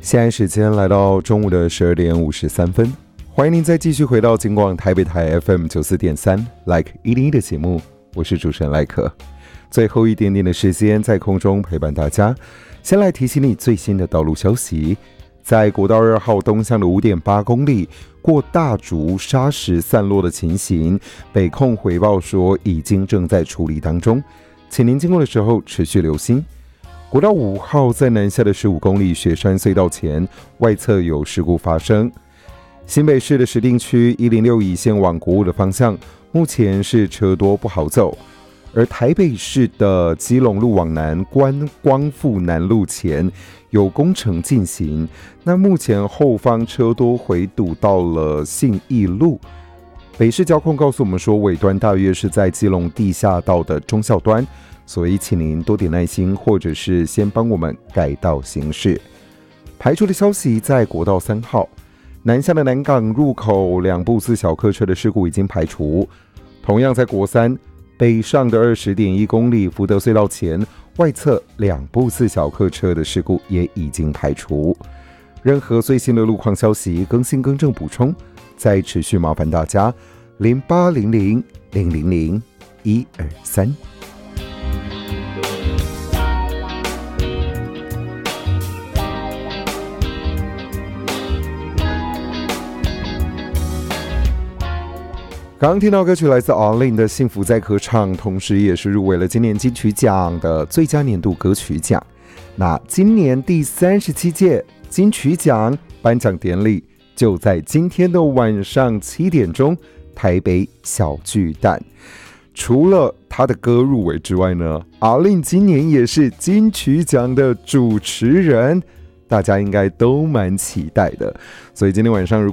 现在时间来到中午的12点53分，欢迎您再继续回到警广台北台 FM 94.3 Like 101的节目，我是主持人赖可。最后一点点的时间在空中陪伴大家，先来提醒你最新的道路消息。在国道2号东向的 5.8 公里过大竹砂石散落的情形，北控回报说已经正在处理当中，请您经过的时候持续留心。国道5号在南下的15公里雪山隧道前外侧有事故发生，新北市的石碇区106乙线往国五的方向目前是车多不好走，而台北市的基隆路往南光复南路前有工程进行，那目前后方车多回堵到了信义路。北市交控告诉我们说，尾端大约是在基隆地下道的中校端，所以请您多点耐心，或者是先帮我们改道行驶。排除的消息，在国道3号南下的南港入口2部4小客车的事故已经排除，同样在国3北上的 20.1 公里福德隧道前外侧2部4小客车的事故也已经排除。任何最新的路况消息更新更正补充，再持续麻烦大家0800-000-123。刚刚听到歌曲来自 All-In 的《幸福在歌唱》，同时也是入围了今年金曲奖的最佳年度歌曲奖。那今年第37届金曲奖颁奖典礼就在今天的晚上7点钟，台北小巨蛋。除了他的歌入围之外呢， All-In 今年也是金曲奖的主持人，大家应该都蛮期待的。所以今天晚上如